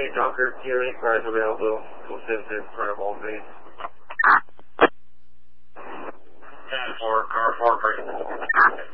8 Docker, Tier 8 cars available, 276 for Baldwin. 10-4, car 4,